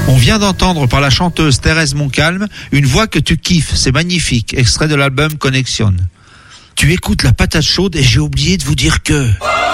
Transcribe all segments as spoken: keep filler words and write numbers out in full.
On vient d'entendre par la chanteuse Thérèse Montcalm une voix que tu kiffes, c'est magnifique, extrait de l'album Connection. Tu écoutes la patate chaude et j'ai oublié de vous dire que...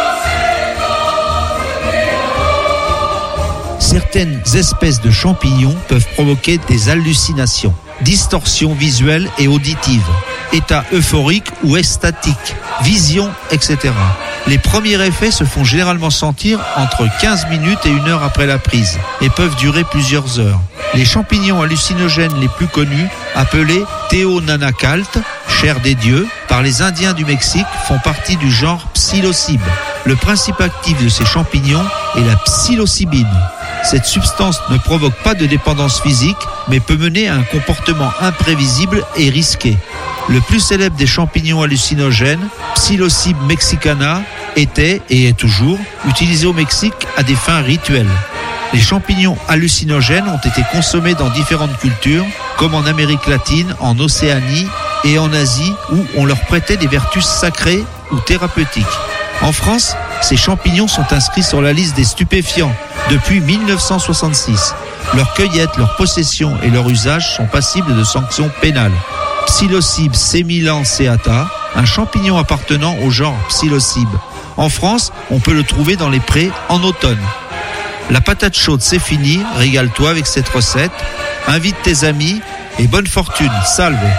Certaines espèces de champignons peuvent provoquer des hallucinations, distorsions visuelles et auditives, état euphorique ou extatique, vision, et cetera. Les premiers effets se font généralement sentir entre quinze minutes et une heure après la prise et peuvent durer plusieurs heures. Les champignons hallucinogènes les plus connus, appelés Théonanacalte, chair des dieux, par les Indiens du Mexique, font partie du genre psilocybe. Le principe actif de ces champignons est la psilocybine. Cette substance ne provoque pas de dépendance physique, mais peut mener à un comportement imprévisible et risqué. Le plus célèbre des champignons hallucinogènes, Psilocybe mexicana, était et est toujours utilisé au Mexique à des fins rituelles. Les champignons hallucinogènes ont été consommés dans différentes cultures, comme en Amérique latine, en Océanie et en Asie, où on leur prêtait des vertus sacrées ou thérapeutiques. En France, ces champignons sont inscrits sur la liste des stupéfiants depuis mille neuf cent soixante-six. Leur cueillette, leur possession et leur usage sont passibles de sanctions pénales. Psilocybe semilanceata, un champignon appartenant au genre Psilocybe. En France, on peut le trouver dans les prés en automne. La patate chaude, c'est fini. Régale-toi avec cette recette. Invite tes amis et bonne fortune. Salve.